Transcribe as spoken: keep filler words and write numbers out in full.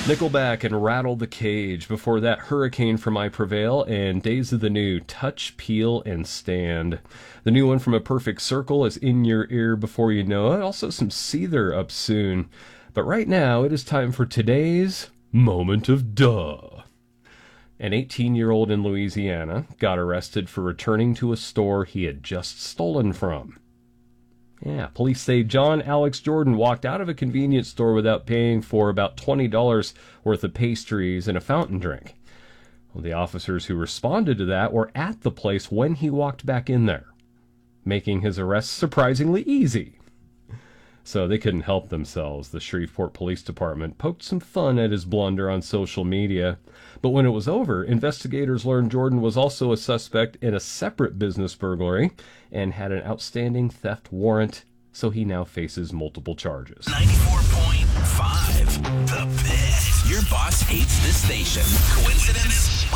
Nickelback and Rattle the Cage. Before that, Hurricane from I Prevail and Days of the New, Touch, Peel, and Stand. The new one from A Perfect Circle is in your ear before you know it. Also some Seether up soon. But right now, it is time for today's Moment of Duh. An eighteen-year-old in Louisiana got arrested for returning to a store he had just stolen from. Yeah, police say John Alex Jordan walked out of a convenience store without paying for about twenty dollars worth of pastries and a fountain drink. Well, the officers who responded to that were at the place when he walked back in there, making his arrest surprisingly easy. So they couldn't help themselves. The Shreveport Police Department poked some fun at his blunder on social media. But when it was over, investigators learned Jordan was also a suspect in a separate business burglary and had an outstanding theft warrant, so he now faces multiple charges. ninety-four point five The Pit. Your boss hates this station. Coincidence?